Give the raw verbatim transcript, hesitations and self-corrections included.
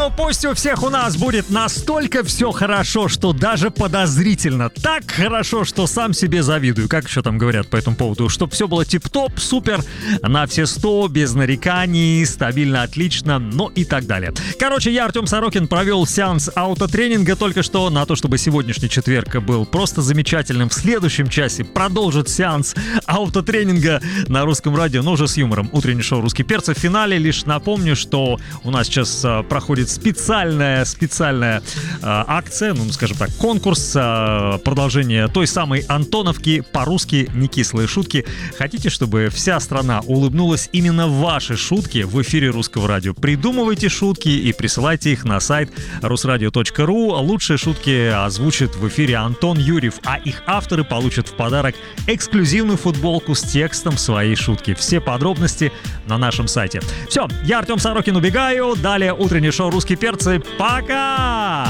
Ну, пусть у всех у нас будет настолько все хорошо, что даже подозрительно. Так хорошо, что сам себе завидую. Как еще там говорят по этому поводу? Чтоб все было тип-топ, супер, на все сто, без нареканий, стабильно, отлично, ну и так далее. Короче, я, Артем Сорокин, провел сеанс аутотренинга только что на то, чтобы сегодняшний четверг был просто замечательным. В следующем часе продолжит сеанс аутотренинга на русском радио, но уже с юмором. Утреннее шоу «Русские перцы» в финале. Лишь напомню, что у нас сейчас а, проходит специальная, специальная а, акция, ну, скажем так, конкурс, а, продолжение той самой Антоновки, по-русски «Не кислые шутки». Хотите, чтобы вся страна улыбнулась именно в ваши шутки в эфире русского радио? Придумывайте шутки и присылайте их на сайт русрадио точка ру. Лучшие шутки озвучит в эфире Антон Юрьев, а их авторы получат в подарок эксклюзивную футболку с текстом своей шутки. Все подробности на нашем сайте. Все, я, Артем Сорокин, убегаю. Далее утреннее шоу «Русские перцы». Пока!